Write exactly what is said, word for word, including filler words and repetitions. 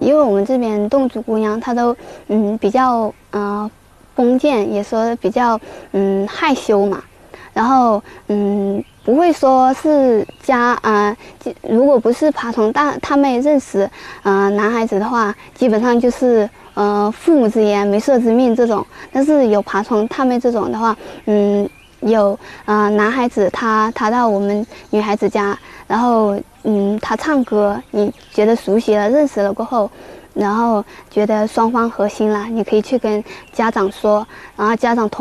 因为我们这边侗族姑娘她都嗯比较呃封建，也说比较嗯害羞嘛，然后嗯不会说是家啊、呃，如果不是爬虫大他妹认识呃男孩子的话，基本上就是呃父母之言媒妁之命这种，但是有爬虫他妹这种的话，嗯。有呃男孩子他他到我们女孩子家，然后嗯他唱歌，你觉得熟悉了认识了过后，然后觉得双方合心了，你可以去跟家长说，然后家长同。